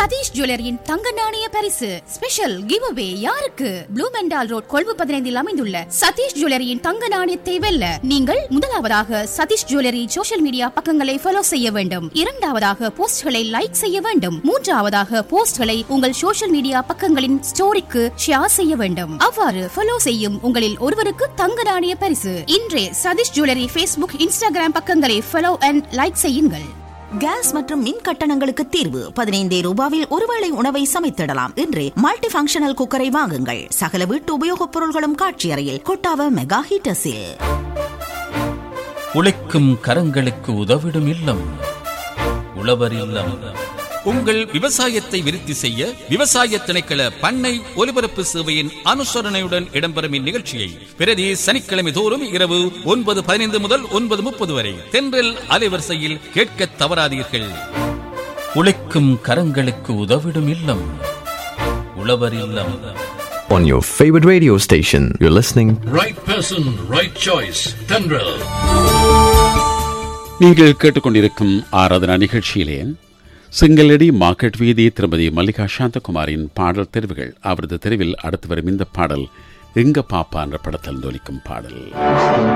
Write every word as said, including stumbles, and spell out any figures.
சதீஷ் ஜுவல்லரியின் தங்க நாணய பரிசு ஸ்பெஷல் கிவ் அவே யாருக்கு? ப்ளூ மெண்டால் ரோட் கொழும்பு பதினைந்தில் அமைந்துள்ள சதீஷ் ஜுவல்லரியின் தங்க நாணயத்தை வெல்ல நீங்கள் முதலாவதாக சதீஷ் ஜுவல்லரி சோஷியல் மீடியா பக்கங்களை ஃபாலோ செய்ய வேண்டும். இரண்டாவதாக போஸ்ட்களை லைக் செய்ய வேண்டும். மூன்றாவதாக போஸ்ட்களை உங்கள் சோஷியல் மீடியா பக்கங்களின் ஸ்டோரிக்கு ஷேர் செய்ய வேண்டும். அவ்வாறு ஃபாலோ செய்யும் உங்களில் ஒருவருக்கு தங்க நாணய பரிசு. இன்றே சதீஷ் ஜுவல்லரி ஃபேஸ்புக், இன்ஸ்டாகிராம் பக்கங்களை ஃபாலோ அண்ட் லைக் செய்யுங்கள். கேஸ் மற்றும் மின் கட்டணங்களுக்கு தீர்வு பதினைந்து ரூபாவில் ஒருவேளை உணவை சமைத்திடலாம். இன்று மல்டி ஃபங்க்ஷனல் குக்கரை வாங்குங்கள். சகல வீட்டு உபயோகப் பொருள்களும் காட்சி அறையில் கொட்டாவ மெகா ஹீட்டர்ஸில். உழைக்கும் கரங்களுக்கு உதவிடும் இல்லம் உழவர் இல்லம். உங்கள் விவசாயத்தை விருத்தி செய்ய விவசாய திணைக்கள பண்ணை ஒலிபரப்பு சேவையின் அனுசரணையுடன் இடம்பெறும் இந்நிகழ்ச்சியை பிரதி சனிக்கிழமை தோறும் இரவு ஒன்பது பதினைந்து முதல் ஒன்பது முப்பது வரை தென்றல் அலைவரிசையில் கேட்க தவறாதீர்கள். உழைக்கும் கரங்களுக்கு உதவிடும் இல்லம் உழவர் இல்லம். On your favorite radio station, you're listening Right Person, Right Choice, Tendril. நீங்கள் கேட்டுக்கொண்டிருக்கும் ஆராதனா நிகழ்ச்சியிலே சிங்களடி மார்க்கெட் வீதி திருமதி மல்லிகா சாந்தகுமாரின் பாடல் தெரிவுகள். அவரது தெரிவில் அடுத்து வரும் இந்த பாடல் எங்க பாப்பா என்ற படத்தில் ஒலிக்கும் பாடல்.